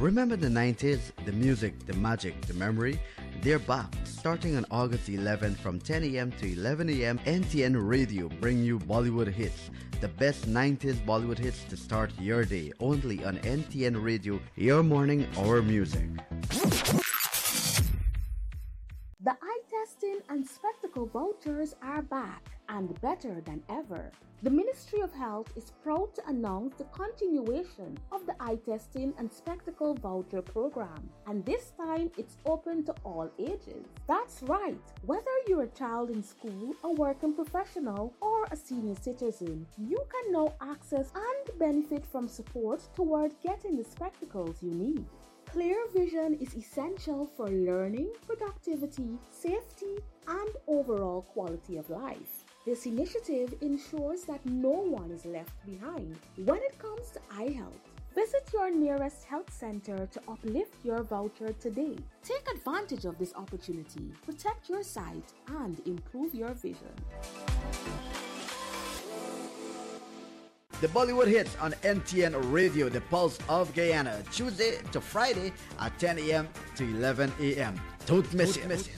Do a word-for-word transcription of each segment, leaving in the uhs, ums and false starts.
Remember the nineties? The music, the magic, the memory? They're back. Starting on August eleventh from ten a.m. to eleven a.m. N T N Radio bring you Bollywood hits. The best nineties Bollywood hits to start your day. Only on N T N Radio, your morning, our music. The eye testing and spectacle vouchers are back and better than ever. The Ministry of Health is proud to announce the continuation of the eye testing and spectacle voucher program, and this time it's open to all ages. That's right, whether you're a child in school, a working professional, or a senior citizen, you can now access and benefit from support toward getting the spectacles you need. Clear vision is essential for learning, productivity, safety, and overall quality of life. This initiative ensures that no one is left behind when it comes to eye health. Visit your nearest health center to uplift your voucher today. Take advantage of this opportunity, protect your sight, and improve your vision. The Bollywood hits on N T N Radio, the Pulse of Guyana, Tuesday to Friday at ten a.m. to eleven a.m. Don't miss Don't it. Miss it.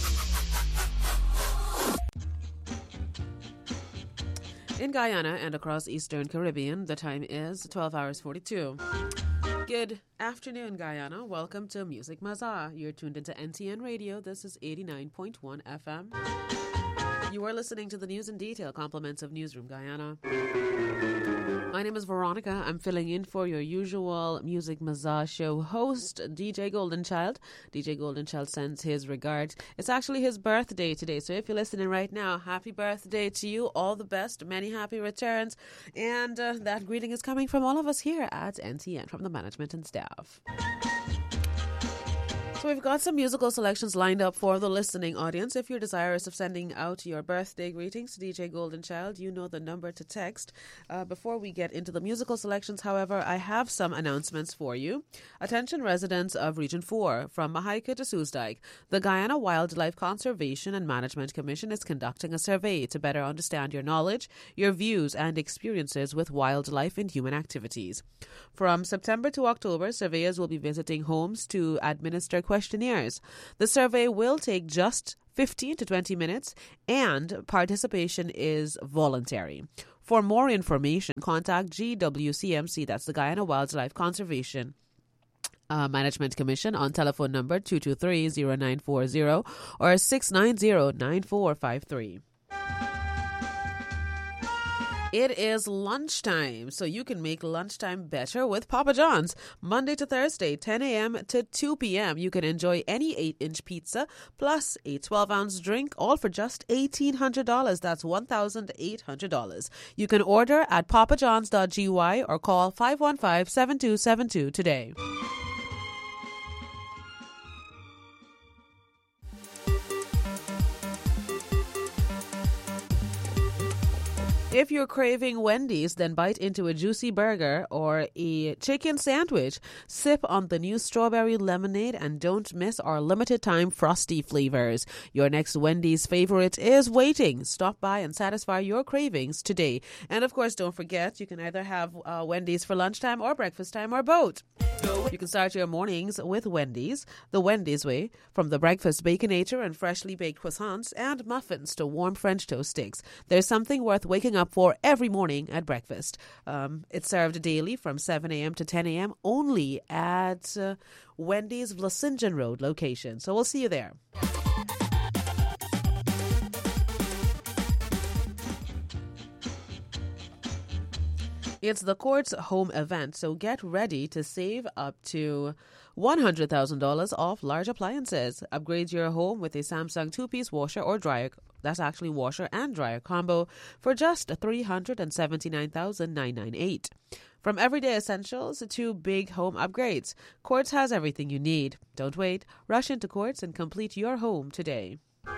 In Guyana and across Eastern Caribbean, the time is twelve hours forty-two. Good afternoon, Guyana. Welcome to Music Mazza. You're tuned into N T N Radio. This is eighty-nine point one F M. You are listening to the news in detail, compliments of Newsroom Guyana. My name is Veronica. I'm filling in for your usual Music Mazza show host, D J Goldenchild. D J Goldenchild sends his regards. It's actually his birthday today, so if you're listening right now, happy birthday to you. All the best, many happy returns. And uh, that greeting is coming from all of us here at N T N, from the management and staff. So we've got some musical selections lined up for the listening audience. If you're desirous of sending out your birthday greetings to D J Goldenchild, you know the number to text. Uh, before we get into the musical selections, however, I have some announcements for you. Attention residents of Region four, from Mahaika to Soosdijk, the Guyana Wildlife Conservation and Management Commission is conducting a survey to better understand your knowledge, your views, and experiences with wildlife and human activities. From September to October, surveyors will be visiting homes to administer questionnaires. The survey will take just fifteen to twenty minutes, and participation is voluntary. For more information, contact G W C M C, that's the Guyana Wildlife Conservation Uh, Management Commission, on telephone number two two three, zero nine four zero or six nine zero, nine four five three. It is lunchtime, so you can make lunchtime better with Papa John's. Monday to Thursday, ten a.m. to two p.m. You can enjoy any eight-inch pizza plus a twelve-ounce drink, all for just eighteen hundred dollars. That's one thousand eight hundred dollars. You can order at papa johns dot g y or call five one five, seven two seven two today. If you're craving Wendy's, then bite into a juicy burger or a chicken sandwich. Sip on the new strawberry lemonade and don't miss our limited time frosty flavors. Your next Wendy's favorite is waiting. Stop by and satisfy your cravings today. And of course, don't forget, you can either have uh, Wendy's for lunchtime or breakfast time or both. You can start your mornings with Wendy's, the Wendy's way, from the breakfast baconator and freshly baked croissants and muffins to warm French toast sticks. There's something worth waking up for every morning at breakfast. Um, it's served daily from seven a.m. to ten a.m. only at uh, Wendy's Vlasingen Road location. So we'll see you there. It's the Quartz home event, so get ready to save up to one hundred thousand dollars off large appliances. Upgrade your home with a Samsung two-piece washer or dryer. That's actually washer and dryer combo for just three hundred seventy-nine thousand nine hundred ninety-eight dollars. From everyday essentials to big home upgrades, Quartz has everything you need. Don't wait. Rush into Quartz and complete your home today.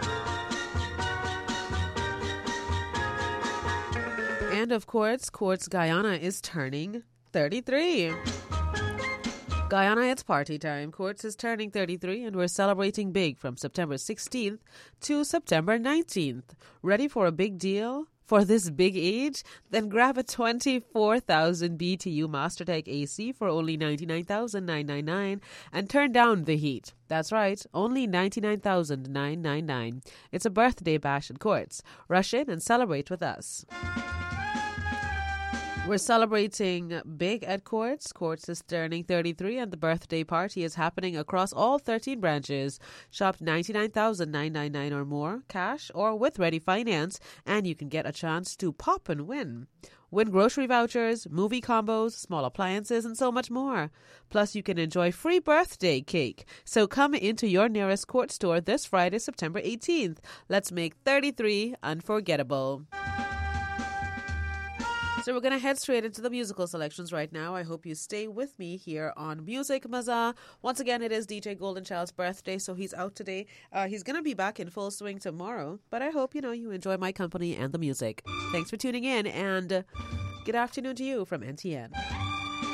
And of course, Quartz Guyana is turning thirty-three. Guyana, it's party time. Quartz is turning thirty-three, and we're celebrating big from September sixteenth to September nineteenth. Ready for a big deal for this big age? Then grab a twenty-four thousand B T U MasterTech A C for only ninety-nine thousand nine hundred ninety-nine dollars and turn down the heat. That's right, only ninety-nine thousand nine hundred ninety-nine dollars. It's a birthday bash at Quartz. Rush in and celebrate with us. We're celebrating big at Quartz. Quartz is turning thirty-three and the birthday party is happening across all thirteen branches. Shop ninety-nine thousand nine hundred ninety-nine dollars or more, cash or with ready finance, and you can get a chance to pop and win. Win grocery vouchers, movie combos, small appliances, and so much more. Plus, you can enjoy free birthday cake. So come into your nearest Quartz store this Friday, September eighteenth. Let's make thirty-three unforgettable. So we're going to head straight into the musical selections right now. I hope you stay with me here on Music Mazza. Once again, it is D J Goldenchild's birthday, so he's out today. Uh, he's going to be back in full swing tomorrow, but I hope, you know, you enjoy my company and the music. Thanks for tuning in, and uh, good afternoon to you from N T N.